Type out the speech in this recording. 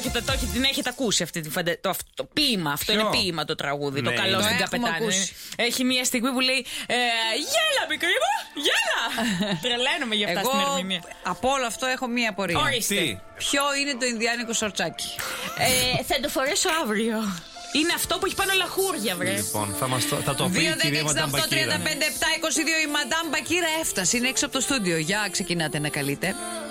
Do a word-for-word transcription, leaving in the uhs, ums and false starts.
έχετε, το, την έχετε ακούσει αυτή τη φαντα... το, το ποίημα. Αυτό Ποιο? είναι ποίημα το τραγούδι. Ναι. Το καλό Το στην έχουμε καπετάνια. ακούσει. Έχει μια στιγμή που λέει ε, γέλα, μικρή μου, γέλα! Τρελαίνομαι για αυτά στην Εγώ ερμηνεία. από όλο αυτό έχω μία απορία. Ορίστε. Τι? Ποιο είναι το Ινδιάνικο σορτσάκι? Ε, θα το φορέσω αύριο. Είναι αυτό που έχει πάνω λαχούρια, βρε. Λοιπόν, θα, μας το, θα το πει η δύο δέκα κυρία εξήντα Μαντάμ οκτώ Μπακύρα. τριάντα πέντε επτά είκοσι δύο η Μαντάμ Μπακύρα έφτασε. Είναι έξω από το στούντιο. Για ξεκινάτε να καλείτε.